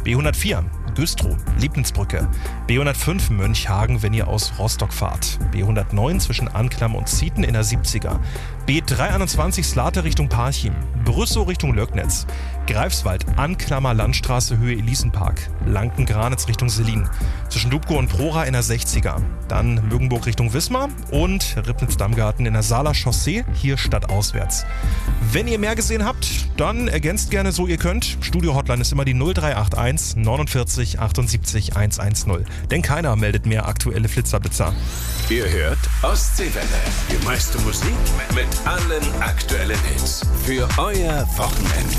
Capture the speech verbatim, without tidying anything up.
B hundertvier Güstrow, Lieblingsbrücke. B hundertfünf Mönchhagen, wenn ihr aus Rostock fahrt. B hundertneun zwischen Anklam und Zieten in der siebziger. B dreihunderteinundzwanzig Slate Richtung Parchim. Brüssow Richtung Löcknitz. Greifswald, Anklammer Landstraße Höhe Elisenpark. Lanken-Granitz Richtung Sellin. Zwischen Dubkow und Prora in der sechziger. Dann Müggenburg Richtung Wismar und Ribnitz-Dammgarten in der Saaler Chaussee, hier stadtauswärts. Wenn ihr mehr gesehen habt, dann ergänzt gerne so ihr könnt. Studio-Hotline ist immer die null drei acht eins neunundvierzig achtundsiebzig hundertzehn. Denn keiner meldet mehr aktuelle Flitzerblitzer. Ihr hört Ostseewelle. Die meiste Musik mit allen aktuellen Hits. Für euer Wochenende.